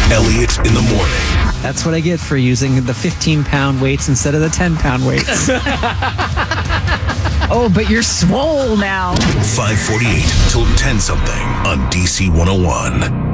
Elliot in the morning. That's what I get for using the 15-pound weights instead of the 10-pound weights. Oh, but you're swole now. 548 till 10 something on DC 101.